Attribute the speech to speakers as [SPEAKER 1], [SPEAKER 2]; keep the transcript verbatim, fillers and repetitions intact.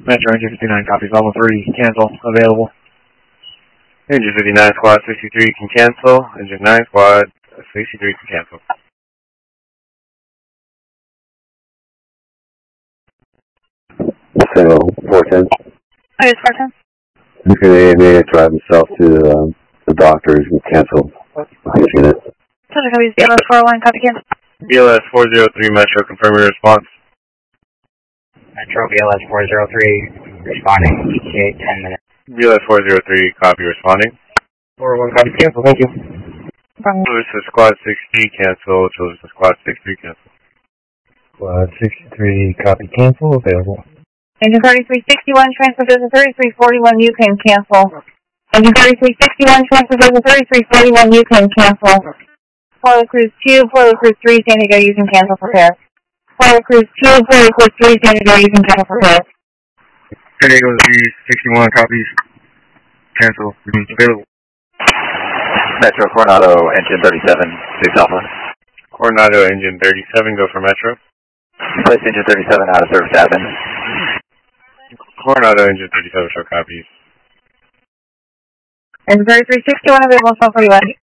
[SPEAKER 1] Metro Engine fifty-nine, copies. Level three, cancel, available.
[SPEAKER 2] Engine fifty-nine, squad sixty-three can cancel. Engine nine, squad sixty-three can cancel.
[SPEAKER 3] So, four ten.
[SPEAKER 4] Oh, it's four ten?
[SPEAKER 3] You can A M A drive himself to um, the doctors and cancel his unit.
[SPEAKER 4] Central copies, B L S four oh one, copy cancel.
[SPEAKER 2] B L S four oh three, Metro, confirm your response.
[SPEAKER 5] Metro, B L S four oh three, responding, E T A ten minutes.
[SPEAKER 2] B L S four oh three, copy, responding.
[SPEAKER 1] four oh one, copy, cancel, thank you.
[SPEAKER 2] This is squad sixty-three, cancel. So this is squad sixty-three, cancel.
[SPEAKER 1] Squad sixty-three, copy, cancel, available.
[SPEAKER 4] Engine thirty-three sixty-one, transfer to thirty-three forty-one, you can cancel. Engine thirty-three sixty-one, transfer to thirty-three forty-one, you can cancel. Florida Cruise two, Florida Cruise three, San Diego, you can cancel, prepare. Florida Cruise two, Florida Cruise three, San Diego, you can cancel, prepare.
[SPEAKER 2] San Diego sixty-one, copies, cancel, available.
[SPEAKER 6] Metro, Coronado, engine thirty-seven, six Alpha.
[SPEAKER 2] Coronado, engine thirty-seven, go for Metro.
[SPEAKER 6] Place engine thirty-seven out of service admin.
[SPEAKER 2] Coronado, engine thirty-seven, show copies.
[SPEAKER 4] Engine thirty-three sixty-one, available, twelve forty-one.